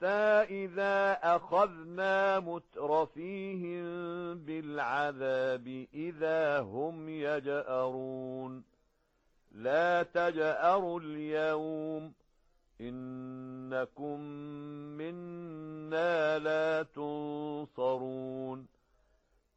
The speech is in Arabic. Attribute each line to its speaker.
Speaker 1: إذا أخذنا مترفيهم بالعذاب إذا هم يجأرون لا تجأروا اليوم إنكم منا لا تنصرون